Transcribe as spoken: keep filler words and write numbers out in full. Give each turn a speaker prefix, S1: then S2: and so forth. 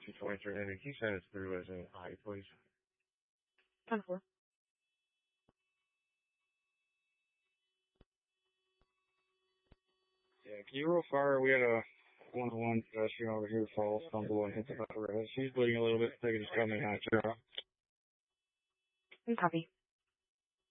S1: two twenty-three ninety. Can you send us through as an I, please?
S2: ten four.
S1: Yeah, can you roll fire? We had a one to one pedestrian over here fall, stumble, and hit the back of her head. She's bleeding a little bit. They can just come in and check her out.
S2: Copy.